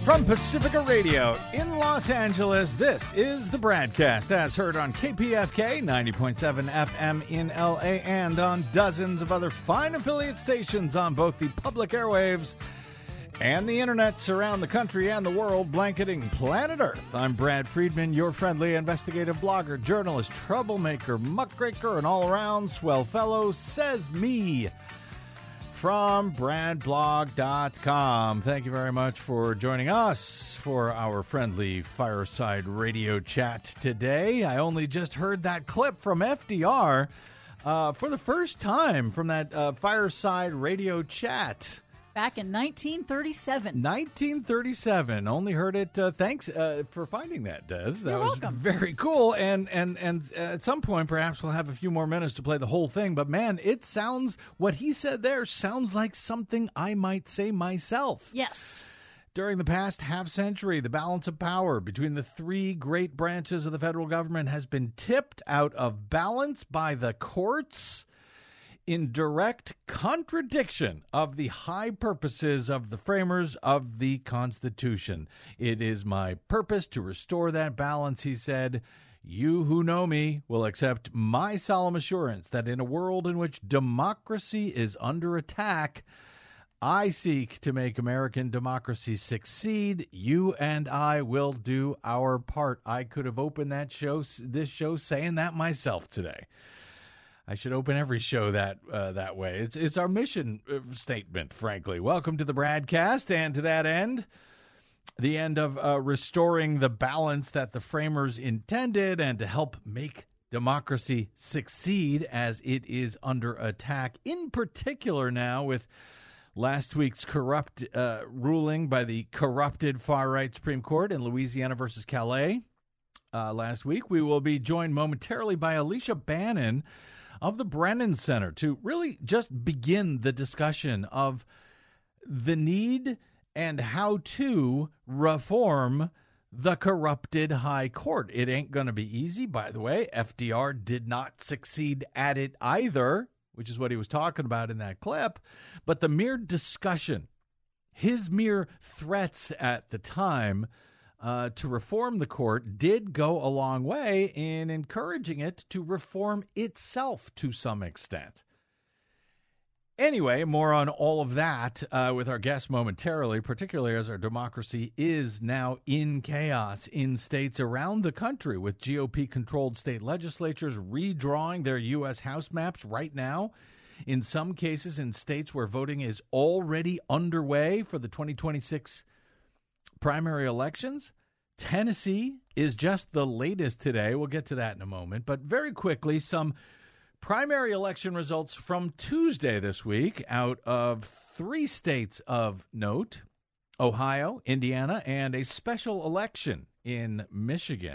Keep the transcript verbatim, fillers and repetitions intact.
From Pacifica Radio in Los Angeles, this is the BradCast, as heard on K P F K ninety point seven F M in L A and on dozens of other fine affiliate stations on both the public airwaves and the internets around the country and the world, blanketing planet Earth. I'm Brad Friedman, your friendly investigative blogger, journalist, troublemaker, muckraker, and all-around swell fellow, says me. From brad blog dot com. Thank you very much for joining us for our friendly fireside radio chat today. I only just heard that clip from F D R uh, for the first time from that uh, fireside radio chat. Back in nineteen thirty-seven. nineteen thirty-seven. Only heard it. Uh, thanks uh, for finding that, Des. That You're was welcome. Very cool. And and and at some point, perhaps we'll have a few more minutes to play the whole thing. But man, it sounds, what he said there sounds like something I might say myself. Yes. During the past half century, the balance of power between the three great branches of the federal government has been tipped out of balance by the courts, in direct contradiction of the high purposes of the framers of the Constitution. It is my purpose to restore that balance, he said. You who know me will accept my solemn assurance that in a world in which democracy is under attack, I seek to make American democracy succeed. You and I will do our part. I could have opened that show, this show, saying that myself today. I should open every show that uh, that way. It's it's our mission statement, frankly. Welcome to the BradCast, and to that end, the end of uh, restoring the balance that the framers intended, and to help make democracy succeed as it is under attack, in particular now with last week's corrupt uh, ruling by the corrupted far-right Supreme Court in Louisiana versus Calais uh, last week. We will be joined momentarily by Alicia Bannon of the Brennan Center to really just begin the discussion of the need and how to reform the corrupted high court. It ain't going to be easy, by the way. F D R did not succeed at it either, which is what he was talking about in that clip. But the mere discussion, his mere threats at the time Uh, to reform the court did go a long way in encouraging it to reform itself to some extent. Anyway, more on all of that uh, with our guest momentarily, particularly as our democracy is now in chaos in states around the country, with G O P-controlled state legislatures redrawing their U S House maps right now, in some cases in states where voting is already underway for the twenty twenty-six primary elections. Tennessee is just the latest today. We'll get to that in a moment. But very quickly, some primary election results from Tuesday this week out of three states of note: Ohio, Indiana, and a special election in Michigan.